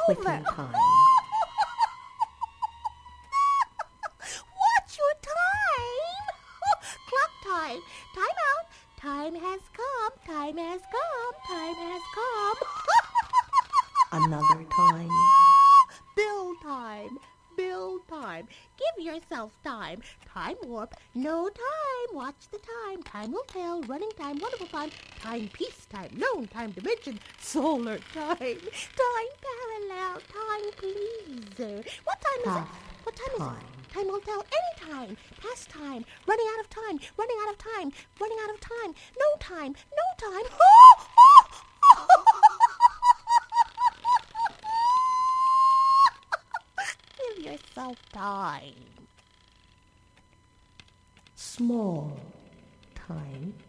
Within time. What's your time? Clock time. Time out. Time has come. Time has come. Time has come. Another time. Bill time. Bill time. Give yourself time. Time warp. No time. Watch the time. Time will tell. Running time. Wonderful time. Time peace time. Known time dimension. Solar time. Time parallel. Time pleaser. What time is it? What time is it? Time will tell any time. Past time. Running out of time. Running out of time. Running out of time. No time. No time. Give yourself time. Small time.